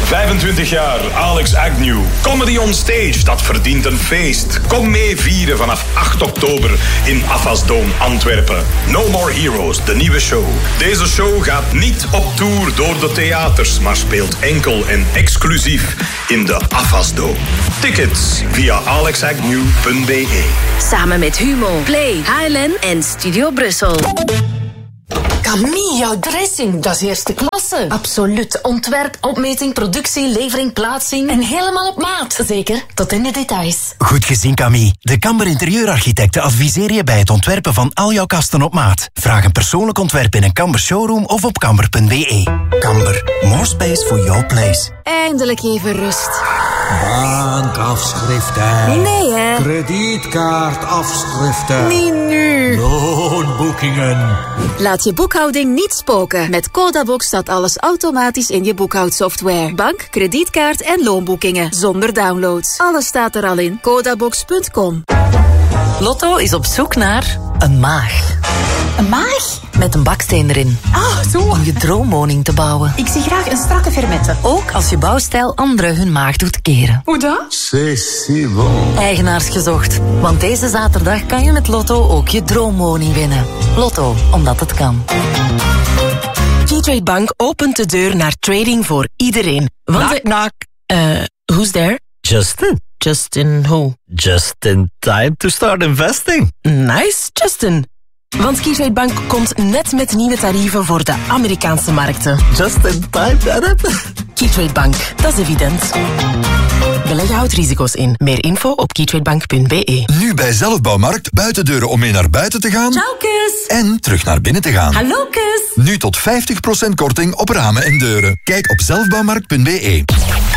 25 jaar Alex Agnew. Comedy on Stage, dat verdient een feest. Kom mee vieren vanaf 8 oktober in Afasdome Antwerpen. No More Heroes, de nieuwe show. Deze show gaat niet op tour door de theaters, maar speelt enkel en exclusief in de Afasdome. Tickets via alexagnew.be. Samen met Humo, Play, HLN en Studio Brussel. Camille, jouw dressing, dat is eerste klasse. Absoluut. Ontwerp, opmeting, productie, levering, plaatsing. En helemaal op maat. Zeker, tot in de details. Goed gezien, Camille. De Kamber Interieurarchitecten adviseren je bij het ontwerpen van al jouw kasten op maat. Vraag een persoonlijk ontwerp in een Kamber showroom of op kamber.be. Kamber, more space for your place. Eindelijk even rust. Bankafschriften. Nee, hè? Kredietkaartafschriften. Niet nu. Loonboekingen. Laat je boekhouding niet spoken. Met Codabox staat alles automatisch in je boekhoudsoftware. Bank, kredietkaart en loonboekingen. Zonder downloads. Alles staat er al in. Codabox.com. Lotto is op zoek naar een maag. Een maag? Met een baksteen erin. Ah, zo. Om je droomwoning te bouwen. Ik zie graag een strakke fermette. Ook als je bouwstijl anderen hun maag doet keren. Hoe dan? C'est si bon. Eigenaars gezocht. Want deze zaterdag kan je met Lotto ook je droomwoning winnen. Lotto, omdat het kan. Keytrade Bank opent de deur naar trading voor iedereen. Knock. Who's there? Justin. Justin who? Just in time to start investing. Nice, Justin. Want Keytrade Bank komt net met nieuwe tarieven voor de Amerikaanse markten. Just in time, dat. Keytrade Bank, dat is evident. Beleggen houdt risico's in. Meer info op keytradebank.be. Nu bij Zelfbouwmarkt buitendeuren om mee naar buiten te gaan. Ciao, kus. En terug naar binnen te gaan. Hallo, kus. Nu tot 50% korting op ramen en deuren. Kijk op zelfbouwmarkt.be.